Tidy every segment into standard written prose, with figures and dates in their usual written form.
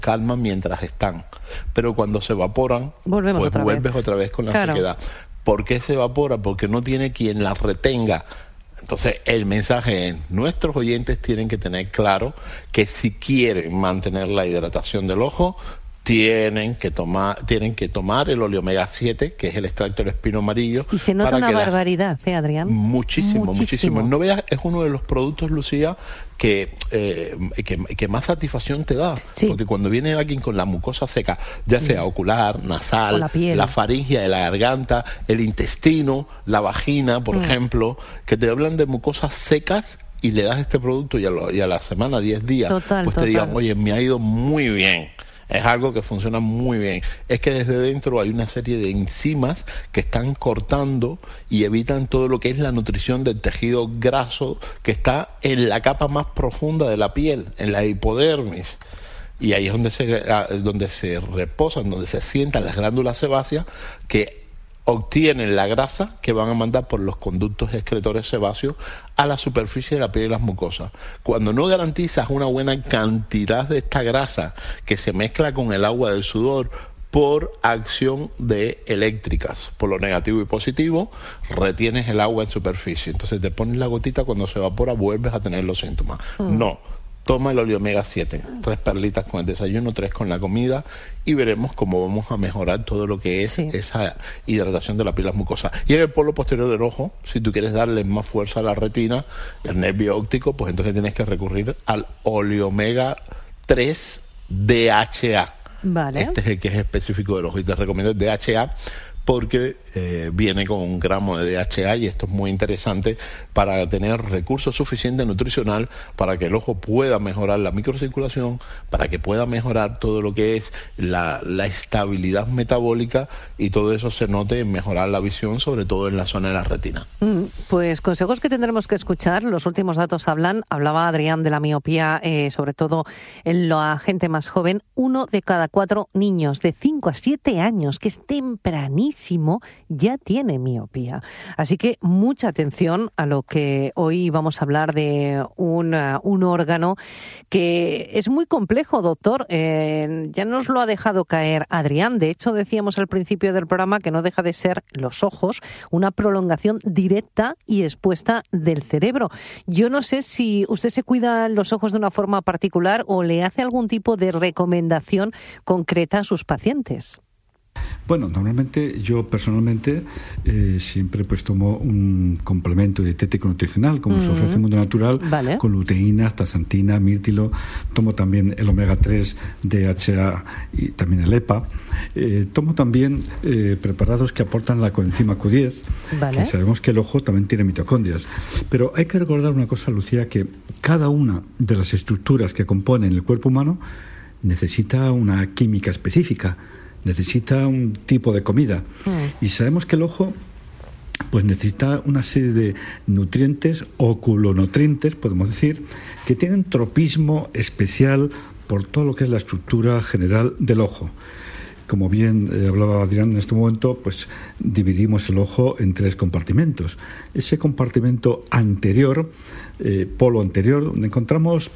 calma mientras están, pero cuando se evaporan, vuelves otra vez con la sequedad. ¿Por qué se evapora? Porque no tiene quien la retenga. Entonces, el mensaje es, nuestros oyentes tienen que tener claro que si quieren mantener la hidratación del ojo, tienen que tomar el oleomega 7, que es el extracto del espino amarillo. Y se nota una barbaridad, Adrián. Muchísimo. No veas, es uno de los productos, Lucía, que más satisfacción te da. Sí. Porque cuando viene alguien con la mucosa seca, ya sea ocular, nasal, la faringe de la garganta, el intestino, la vagina, por ejemplo, que te hablan de mucosas secas, y le das este producto y a la semana, 10 días, te digan, oye, me ha ido muy bien. Es algo que funciona muy bien. Es que desde dentro hay una serie de enzimas que están cortando y evitan todo lo que es la nutrición del tejido graso que está en la capa más profunda de la piel, en la hipodermis. Y ahí es donde se reposan, donde se sientan las glándulas sebáceas que obtienen la grasa que van a mandar por los conductos excretores sebáceos a la superficie de la piel y las mucosas. Cuando no garantizas una buena cantidad de esta grasa que se mezcla con el agua del sudor por acción de eléctricas, por lo negativo y positivo, retienes el agua en superficie. Entonces te pones la gotita, cuando se evapora vuelves a tener los síntomas. No. Toma el oleomega 7, 3 perlitas con el desayuno, 3 con la comida, y veremos cómo vamos a mejorar todo lo que es esa hidratación de la piel y las mucosas. Y en el polo posterior del ojo, si tú quieres darle más fuerza a la retina, el nervio óptico, pues entonces tienes que recurrir al oleomega 3 DHA. Vale. Este es el que es específico del ojo, y te recomiendo el DHA porque viene con 1 gramo de DHA, y esto es muy interesante para tener recursos suficientes nutricional para que el ojo pueda mejorar la microcirculación, para que pueda mejorar todo lo que es la estabilidad metabólica, y todo eso se note en mejorar la visión, sobre todo en la zona de la retina. Pues consejos que tendremos que escuchar. Los últimos datos hablaba Adrián de la miopía, sobre todo en la gente más joven. 1 de cada 4 niños de 5 a 7 años, que es tempranísimo, ya tiene miopía. Así que mucha atención a lo que hoy vamos a hablar de un órgano que es muy complejo, doctor. Ya nos lo ha dejado caer Adrián. De hecho, decíamos al principio del programa que no deja de ser los ojos una prolongación directa y expuesta del cerebro. Yo no sé si usted se cuida los ojos de una forma particular o le hace algún tipo de recomendación concreta a sus pacientes. Bueno, normalmente yo personalmente siempre pues tomo un complemento dietético nutricional, como se ofrece en Mundo Natural, con luteína, astaxantina, mirtilo. Tomo también el omega 3 DHA y también el EPA. Tomo también preparados que aportan la coenzima Q10, que sabemos que el ojo también tiene mitocondrias. Pero hay que recordar una cosa, Lucía, que cada una de las estructuras que componen el cuerpo humano necesita una química específica, necesita un tipo de comida. Y sabemos que el ojo pues necesita una serie de nutrientes, oculonutrientes, podemos decir, que tienen tropismo especial por todo lo que es la estructura general del ojo. Como bien hablaba Adrián en este momento, pues dividimos el ojo en 3 compartimentos. Ese compartimento anterior, polo anterior, donde encontramos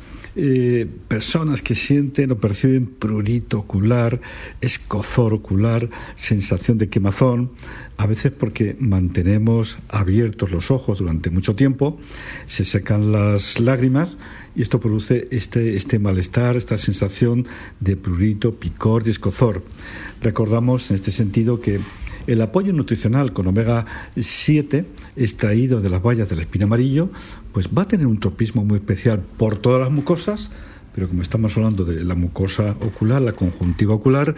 personas que sienten o perciben prurito ocular, escozor ocular, sensación de quemazón, a veces porque mantenemos abiertos los ojos durante mucho tiempo, se secan las lágrimas y esto produce este malestar, esta sensación de prurito, picor y escozor. Recordamos en este sentido que el apoyo nutricional con omega 7 extraído de las bayas del espino amarillo pues va a tener un tropismo muy especial por todas las mucosas, pero como estamos hablando de la mucosa ocular, la conjuntiva ocular,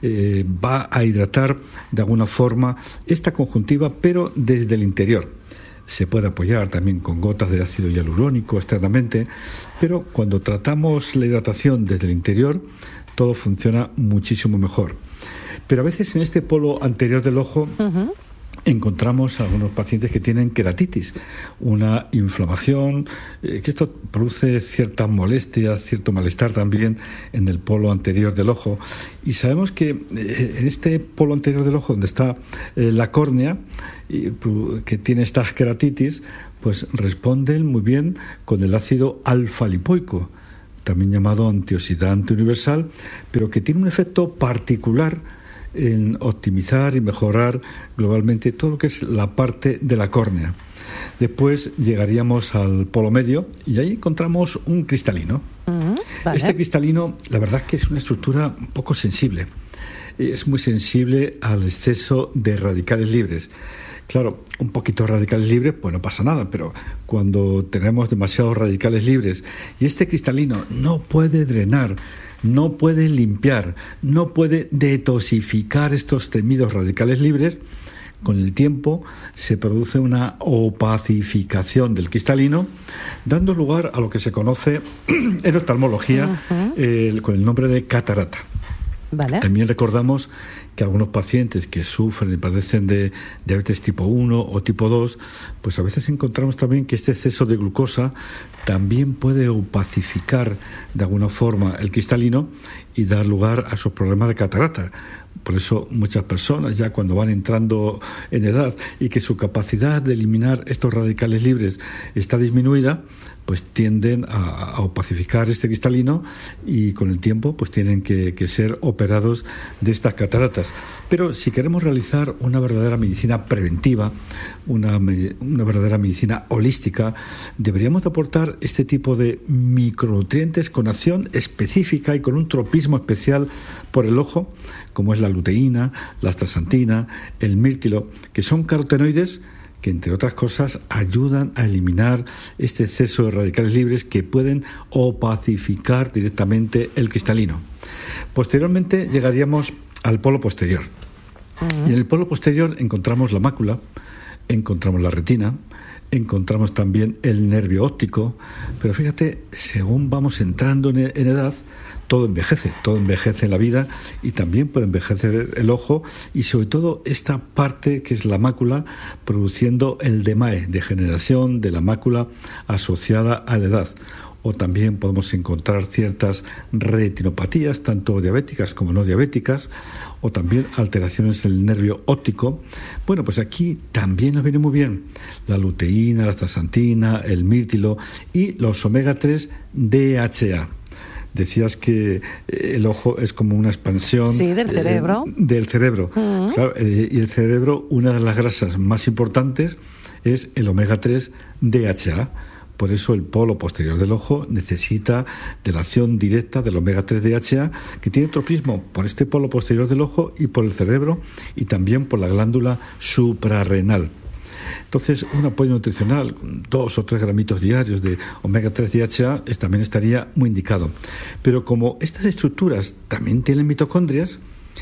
va a hidratar de alguna forma esta conjuntiva, pero desde el interior. Se puede apoyar también con gotas de ácido hialurónico externamente, pero cuando tratamos la hidratación desde el interior, todo funciona muchísimo mejor. Pero a veces en este polo anterior del ojo encontramos a algunos pacientes que tienen queratitis, una inflamación, que esto produce cierta molestia, cierto malestar también en el polo anterior del ojo. Y sabemos que en este polo anterior del ojo, donde está la córnea, que tiene estas queratitis, pues responden muy bien con el ácido alfa-lipoico, también llamado antioxidante universal, pero que tiene un efecto particular en optimizar y mejorar globalmente todo lo que es la parte de la córnea. Después llegaríamos al polo medio y ahí encontramos un cristalino. Vale. Este cristalino, la verdad es que es una estructura un poco sensible. Es muy sensible al exceso de radicales libres. Claro, un poquito de radicales libres, pues no pasa nada, pero cuando tenemos demasiados radicales libres y este cristalino no puede drenar, no puede limpiar, no puede detoxificar estos temidos radicales libres, con el tiempo se produce una opacificación del cristalino, dando lugar a lo que se conoce en oftalmología con el nombre de catarata. Vale. También recordamos que algunos pacientes que sufren y padecen de diabetes tipo 1 o tipo 2, pues a veces encontramos también que este exceso de glucosa también puede opacificar de alguna forma el cristalino y dar lugar a esos problemas de catarata. Por eso muchas personas ya cuando van entrando en edad y que su capacidad de eliminar estos radicales libres está disminuida, pues tienden a opacificar este cristalino y con el tiempo pues tienen que ser operados de estas cataratas. Pero si queremos realizar una verdadera medicina preventiva, una verdadera medicina holística, deberíamos aportar este tipo de micronutrientes con acción específica y con un tropismo especial por el ojo, como es la luteína, la astaxantina, el mirtilo, que son carotenoides que, entre otras cosas, ayudan a eliminar este exceso de radicales libres que pueden opacificar directamente el cristalino. Posteriormente llegaríamos al polo posterior. Y en el polo posterior encontramos la mácula, encontramos la retina, encontramos también el nervio óptico, pero fíjate, según vamos entrando en edad, todo envejece en la vida y también puede envejecer el ojo y sobre todo esta parte que es la mácula, produciendo el DMAE, degeneración de la mácula asociada a la edad. O también podemos encontrar ciertas retinopatías, tanto diabéticas como no diabéticas, o también alteraciones en el nervio óptico. Bueno, pues aquí también nos viene muy bien la luteína, la astaxantina, el mirtilo y los omega 3 DHA. Decías que el ojo es como una expansión del cerebro. Del cerebro. Claro, y el cerebro, una de las grasas más importantes es el omega 3 DHA. Por eso el polo posterior del ojo necesita de la acción directa del omega 3 DHA, que tiene tropismo por este polo posterior del ojo y por el cerebro y también por la glándula suprarrenal. Entonces, un apoyo nutricional, 2 o 3 gramitos diarios de omega 3 DHA también estaría muy indicado. Pero como estas estructuras también tienen mitocondrias,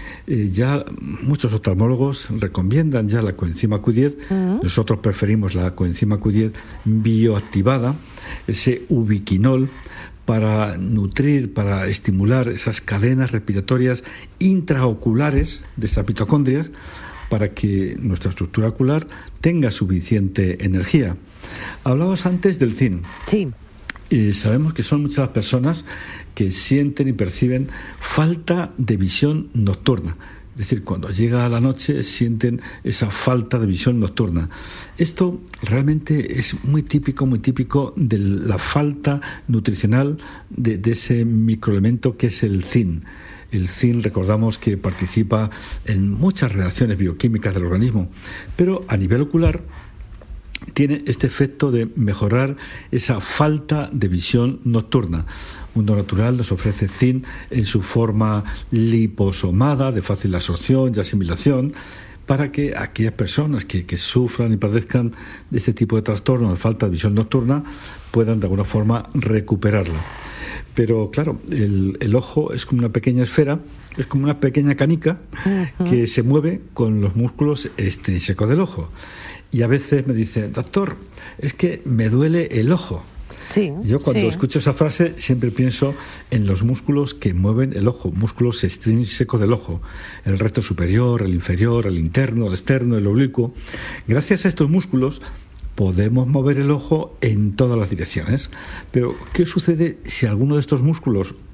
ya muchos oftalmólogos recomiendan ya la coenzima Q10. Nosotros preferimos la coenzima Q10 bioactivada, ese ubiquinol, para nutrir, para estimular esas cadenas respiratorias intraoculares de esas mitocondrias, para que nuestra estructura ocular tenga suficiente energía. Hablabas antes del zinc. Sí. Y sabemos que son muchas las personas que sienten y perciben falta de visión nocturna. Es decir, cuando llega la noche sienten esa falta de visión nocturna. Esto realmente es muy típico de la falta nutricional de ese microelemento que es el zinc. El zinc, recordamos que participa en muchas reacciones bioquímicas del organismo, pero a nivel ocular tiene este efecto de mejorar esa falta de visión nocturna. Mundo Natural nos ofrece zinc en su forma liposomada, de fácil absorción y asimilación, para que aquellas personas que sufran y padezcan de este tipo de trastorno de falta de visión nocturna puedan de alguna forma recuperarlo. Pero claro, el ojo es como una pequeña esfera, es como una pequeña canica que se mueve con los músculos extrínsecos del ojo. Y a veces me dicen, doctor, es que me duele el ojo. Sí, yo cuando escucho esa frase siempre pienso en los músculos que mueven el ojo, músculos extrínsecos del ojo, el recto superior, el inferior, el interno, el externo, el oblicuo. Gracias a estos músculos podemos mover el ojo en todas las direcciones. Pero, ¿qué sucede si alguno de estos músculos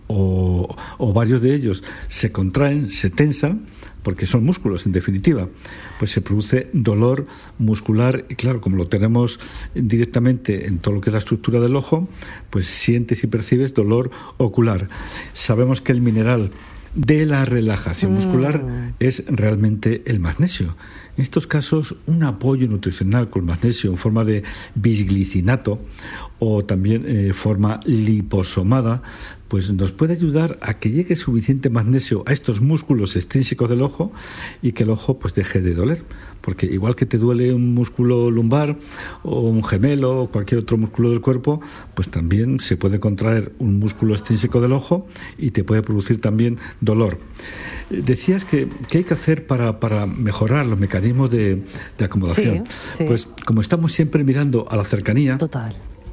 o varios de ellos se contraen, se tensan, porque son músculos en definitiva, pues se produce dolor muscular y claro, como lo tenemos directamente en todo lo que es la estructura del ojo, pues sientes y percibes dolor ocular. Sabemos que el mineral de la relajación muscular es realmente el magnesio. En estos casos, un apoyo nutricional con magnesio en forma de bisglicinato o también forma liposomada, pues nos puede ayudar a que llegue suficiente magnesio a estos músculos extrínsecos del ojo y que el ojo pues deje de doler. Porque igual que te duele un músculo lumbar o un gemelo o cualquier otro músculo del cuerpo, pues también se puede contraer un músculo extrínseco del ojo y te puede producir también dolor. Decías que hay que hacer para mejorar los mecanismos de acomodación. Sí. Pues como estamos siempre mirando a la cercanía... Total.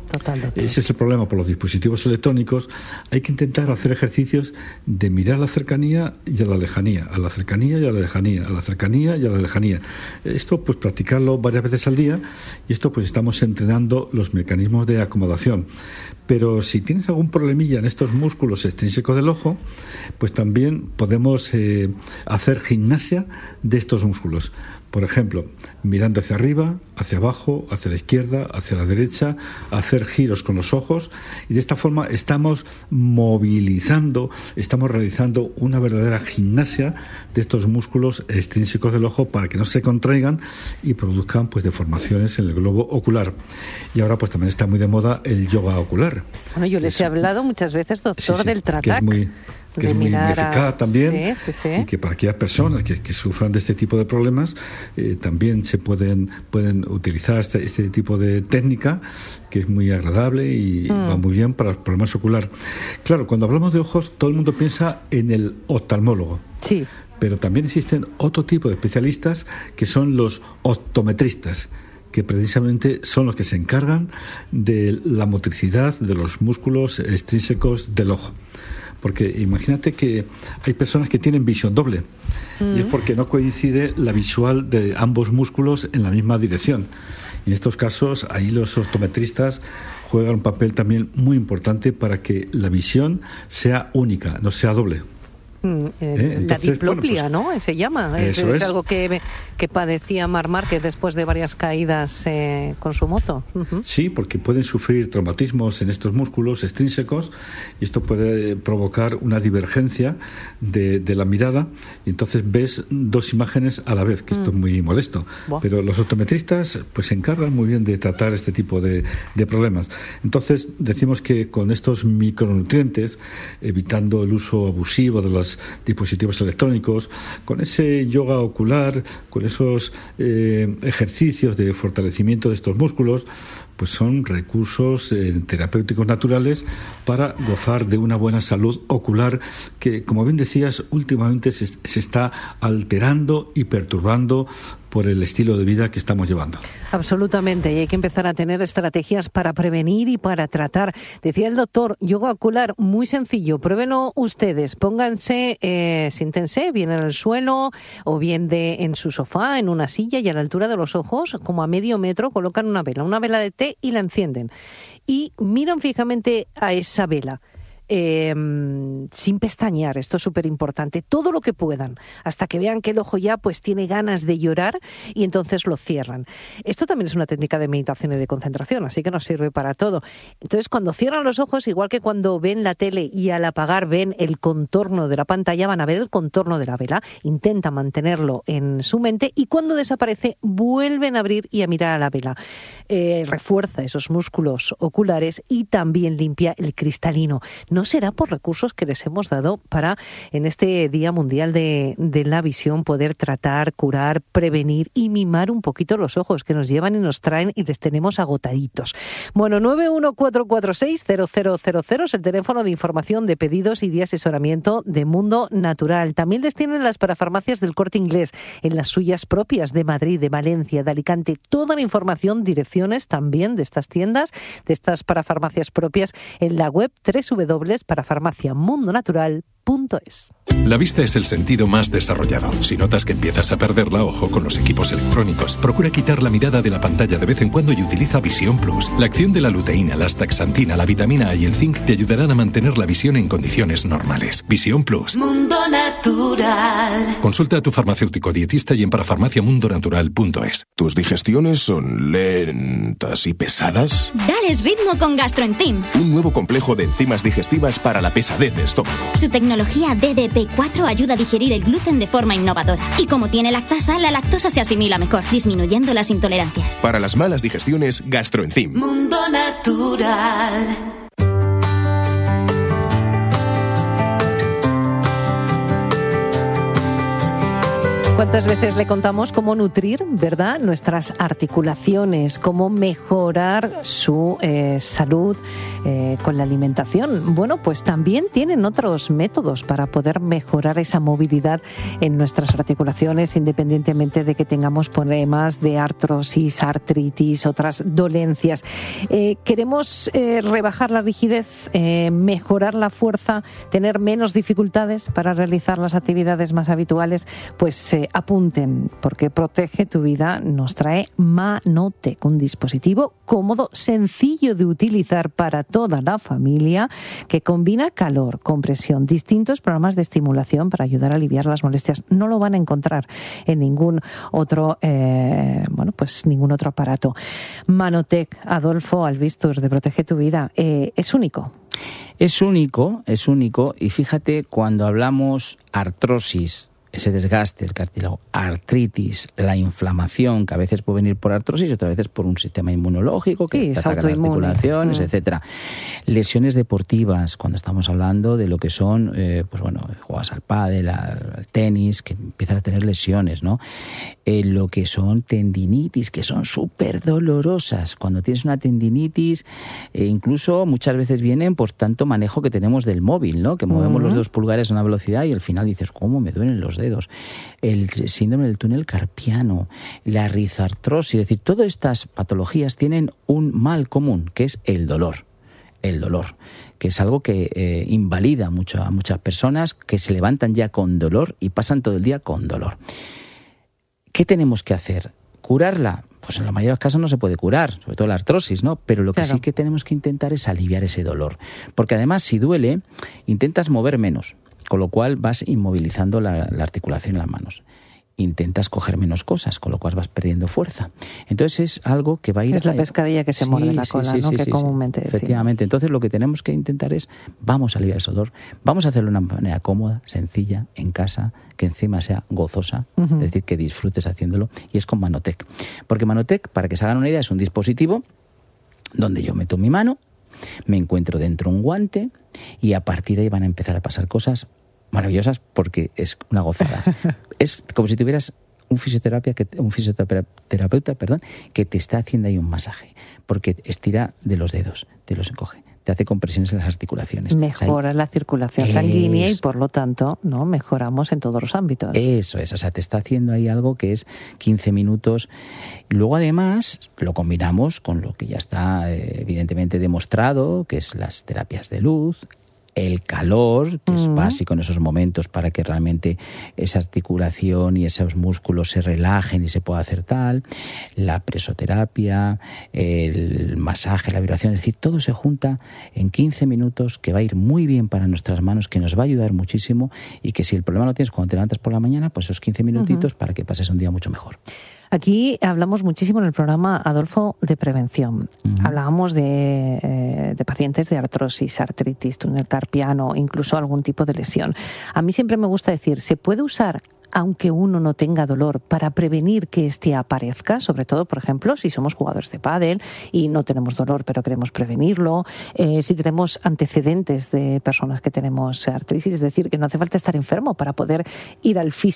Ese es el problema por los dispositivos electrónicos. Hay que intentar hacer ejercicios de mirar a la cercanía y a la lejanía, a la cercanía y a la lejanía, a la cercanía y a la lejanía. Esto pues practicarlo varias veces al día y esto pues estamos entrenando los mecanismos de acomodación. Pero si tienes algún problemilla en estos músculos extrínsecos del ojo, pues también podemos hacer gimnasia de estos músculos. Por ejemplo, mirando hacia arriba, hacia abajo, hacia la izquierda, hacia la derecha, hacer giros con los ojos y de esta forma estamos movilizando, estamos realizando una verdadera gimnasia de estos músculos extrínsecos del ojo para que no se contraigan y produzcan pues deformaciones en el globo ocular. Y ahora pues también está muy de moda el yoga ocular. Bueno, yo les he hablado muchas veces, doctor, del Tratak. Que es muy eficaz también y que para aquellas personas que sufran de este tipo de problemas también se pueden utilizar este tipo de técnica que es muy agradable y va muy bien para los problemas oculares. Claro, cuando hablamos de ojos todo el mundo piensa en el oftalmólogo. Sí. Pero también existen otro tipo de especialistas que son los optometristas, que precisamente son los que se encargan de la motricidad de los músculos extrínsecos del ojo. Porque imagínate que hay personas que tienen visión doble y es porque no coincide la visual de ambos músculos en la misma dirección. Y en estos casos, ahí los optometristas juegan un papel también muy importante para que la visión sea única, no sea doble. Entonces, la diplopia, bueno, pues, ¿no? Se llama. Es algo que padecía Marc Márquez después de varias caídas con su moto. Sí, porque pueden sufrir traumatismos en estos músculos extrínsecos y esto puede provocar una divergencia de la mirada y entonces ves dos imágenes a la vez, que esto es muy molesto. Pero los optometristas pues se encargan muy bien de tratar este tipo de problemas. Entonces decimos que con estos micronutrientes, evitando el uso abusivo de los dispositivos electrónicos, con ese yoga ocular, con esos ejercicios de fortalecimiento de estos músculos, pues son recursos terapéuticos naturales para gozar de una buena salud ocular que, como bien decías, últimamente se está alterando y perturbando por el estilo de vida que estamos llevando. Absolutamente, y hay que empezar a tener estrategias para prevenir y para tratar. Decía el doctor, yoga ocular, muy sencillo, pruébenlo ustedes, pónganse, siéntense bien en el suelo o bien en su sofá, en una silla y a la altura de los ojos, como a medio metro, colocan una vela de té y la encienden. Y miran fijamente a esa vela. Sin pestañear, esto es súper importante, todo lo que puedan, hasta que vean que el ojo ya pues tiene ganas de llorar y entonces lo cierran. Esto también es una técnica de meditación y de concentración, así que nos sirve para todo. Entonces, cuando cierran los ojos, igual que cuando ven la tele y al apagar ven el contorno de la pantalla, van a ver el contorno de la vela, intenta mantenerlo en su mente y cuando desaparece vuelven a abrir y a mirar a la vela. Refuerza esos músculos oculares y también limpia el cristalino. ¿No será por recursos que les hemos dado para, en este Día Mundial de la Visión, poder tratar, curar, prevenir y mimar un poquito los ojos que nos llevan y nos traen y les tenemos agotaditos? Bueno, 914460000 es el teléfono de información, de pedidos y de asesoramiento de Mundo Natural. También les tienen las parafarmacias del Corte Inglés, en las suyas propias de Madrid, de Valencia, de Alicante. Toda la información, direcciones también de estas tiendas, de estas parafarmacias propias en la web www.parafarmaciamundonatural.es. La vista es el sentido más desarrollado. Si notas que empiezas a perderla, ojo con los equipos electrónicos. Procura quitar la mirada de la pantalla de vez en cuando y utiliza Visión Plus. La acción de la luteína, la astaxantina, la vitamina A y el zinc te ayudarán a mantener la visión en condiciones normales. Visión Plus. Mundo Natural. Consulta a tu farmacéutico dietista y en parafarmaciamundonatural.es. ¿Tus digestiones son lentas y pesadas? Dales ritmo con GastroEnzyme. Un nuevo complejo de enzimas digestivas para la pesadez de estómago. Su tecnología DDP4 ayuda a digerir el gluten de forma innovadora. Y como tiene lactasa, la lactosa se asimila mejor, disminuyendo las intolerancias. Para las malas digestiones, GastroEnzyme. Mundo Natural. ¿Cuántas veces le contamos cómo nutrir, verdad, nuestras articulaciones, cómo mejorar su salud con la alimentación? Bueno, pues también tienen otros métodos para poder mejorar esa movilidad en nuestras articulaciones, independientemente de que tengamos problemas de artrosis, artritis, otras dolencias. Queremos rebajar la rigidez, mejorar la fuerza, tener menos dificultades para realizar las actividades más habituales, pues apunten, porque Protege tu Vida nos trae Manotec, un dispositivo cómodo, sencillo de utilizar para toda la familia, que combina calor, compresión, distintos programas de estimulación para ayudar a aliviar las molestias. No lo van a encontrar en ningún otro ningún otro aparato. Manotec, Adolfo Albistus, de Protege tu Vida, es único. Es único, y fíjate, cuando hablamos artrosis, ese desgaste del cartílago, artritis, la inflamación, que a veces puede venir por artrosis y otras veces por un sistema inmunológico que ataca las articulaciones, etcétera. Lesiones deportivas, cuando estamos hablando de lo que son, juegas al pádel, al tenis, que empiezan a tener lesiones, ¿no? Lo que son tendinitis, que son súper dolorosas. Cuando tienes una tendinitis, incluso muchas veces vienen por tanto manejo que tenemos del móvil, ¿no? Que movemos los dedos pulgares a una velocidad y al final dices, ¿cómo me duelen los dedos? El síndrome del túnel carpiano, la rizartrosis, es decir, todas estas patologías tienen un mal común, que es el dolor. El dolor, que es algo que invalida mucho a muchas personas que se levantan ya con dolor y pasan todo el día con dolor. ¿Qué tenemos que hacer? ¿Curarla? Pues en la mayoría de los casos no se puede curar, sobre todo la artrosis, ¿no? Pero lo que sí que tenemos que intentar es aliviar ese dolor. Porque además, si duele, intentas mover menos, con lo cual vas inmovilizando la articulación en las manos. Intentas coger menos cosas, con lo cual vas perdiendo fuerza. Entonces es algo que va a ir... Es la pescadilla que se muerde la cola, ¿no? Que comúnmente decimos. Efectivamente. Entonces lo que tenemos que intentar es, vamos a aliviar ese dolor, vamos a hacerlo de una manera cómoda, sencilla, en casa, que encima sea gozosa, es decir, que disfrutes haciéndolo, y es con Manotec. Porque Manotec, para que se hagan una idea, es un dispositivo donde yo meto mi mano, me encuentro dentro un guante, y a partir de ahí van a empezar a pasar cosas maravillosas, porque es una gozada. Es como si tuvieras un fisioterapeuta que te está haciendo ahí un masaje, porque estira de los dedos, te los encoge, te hace compresiones en las articulaciones. Mejora la circulación sanguínea y, por lo tanto, no mejoramos en todos los ámbitos. Eso es, o sea, te está haciendo ahí algo que es 15 minutos. Luego, además, lo combinamos con lo que ya está evidentemente demostrado, que es las terapias de luz, el calor, que es básico en esos momentos para que realmente esa articulación y esos músculos se relajen y se pueda hacer tal, la presoterapia, el masaje, la vibración, es decir, todo se junta en 15 minutos, que va a ir muy bien para nuestras manos, que nos va a ayudar muchísimo, y que si el problema lo tienes cuando te levantas por la mañana, pues esos 15 minutitos para que pases un día mucho mejor. Aquí hablamos muchísimo en el programa, Adolfo, de prevención. Hablábamos de pacientes de artrosis, artritis, túnel carpiano, incluso algún tipo de lesión. A mí siempre me gusta decir, ¿se puede usar aunque uno no tenga dolor para prevenir que este aparezca? Sobre todo, por ejemplo, si somos jugadores de pádel y no tenemos dolor pero queremos prevenirlo, si tenemos antecedentes de personas que tenemos artritis, es decir, que no hace falta estar enfermo para poder ir al fisio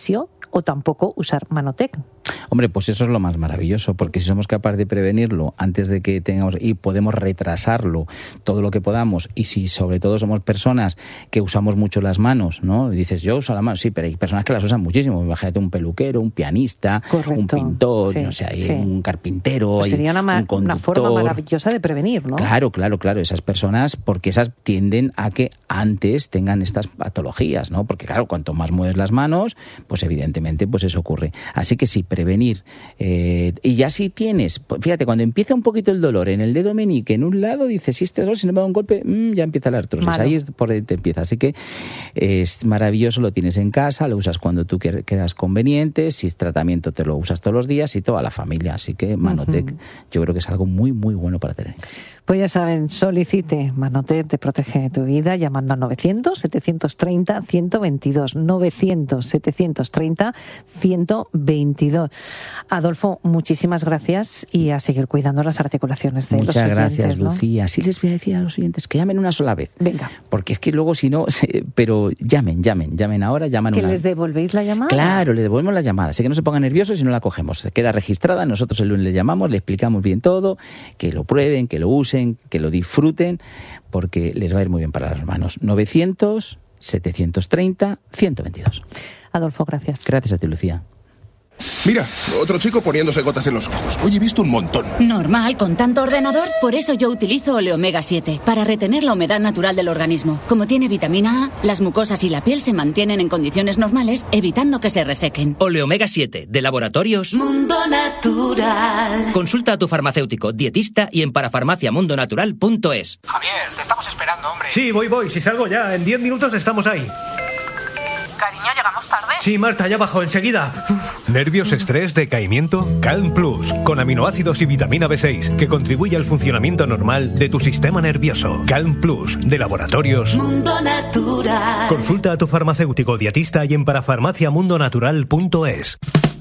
o tampoco usar Manotec. Hombre, pues eso es lo más maravilloso, porque si somos capaces de prevenirlo antes de que tengamos, y podemos retrasarlo todo lo que podamos, y si sobre todo somos personas que usamos mucho las manos, ¿no? Y dices, yo uso las manos, sí, pero hay personas que las usan muchísimo. Imagínate un peluquero, un pianista, correcto, un pintor, sí, no sé, hay un carpintero, pues sería una forma maravillosa de prevenir, ¿no? Claro, esas personas, porque esas tienden a que antes tengan estas patologías, ¿no? Porque claro, cuanto más mueves las manos, pues evidentemente pues eso ocurre. Así que sí, prevenir. Y ya si tienes, fíjate, cuando empieza un poquito el dolor en el dedo meñique en un lado, dices, si este dolor, si no me da un golpe, ya empieza la artrosis. Malo. Ahí es por ahí te empieza. Así que es maravilloso, lo tienes en casa, lo usas cuando tú creas conveniente, si es tratamiento te lo usas todos los días y toda la familia. Así que Manotec yo creo que es algo muy, muy bueno para tener en casa. Pues ya saben, solicite Manotec, te protege tu vida, llamando al 900-730-122. 900-730-122. Adolfo, muchísimas gracias y a seguir cuidando las articulaciones de los oyentes. Muchas gracias, ¿no? Lucía. Sí les voy a decir a los oyentes que llamen una sola vez. Venga. Porque es que luego si no, pero llamen ahora, llaman ¿Que les devolvéis la llamada? Claro, les devolvemos la llamada. Así que no se pongan nerviosos si no la cogemos. Se queda registrada, nosotros el lunes le llamamos, le explicamos bien todo, que lo prueben, que lo usen, que lo disfruten, porque les va a ir muy bien para las manos. 900-730-122. Adolfo, gracias. Gracias a ti, Lucía. Mira, otro chico poniéndose gotas en los ojos. Hoy he visto un montón. Normal, con tanto ordenador. Por eso yo utilizo Oleomega 7, para retener la humedad natural del organismo. Como tiene vitamina A, las mucosas y la piel se mantienen en condiciones normales, evitando que se resequen. Oleomega 7, de Laboratorios Mundo Natural. Consulta a tu farmacéutico, dietista y en parafarmaciamundonatural.es. Javier, te estamos esperando, hombre. Sí, voy. Si salgo ya, en 10 minutos estamos ahí. Cariño, ¿llegamos tarde? Sí, Marta, ya bajo, enseguida. ¿Nervios, estrés, decaimiento? Calm Plus, con aminoácidos y vitamina B6, que contribuye al funcionamiento normal de tu sistema nervioso. Calm Plus, de Laboratorios Mundo Natural. Consulta a tu farmacéutico, dietista y en parafarmaciamundonatural.es.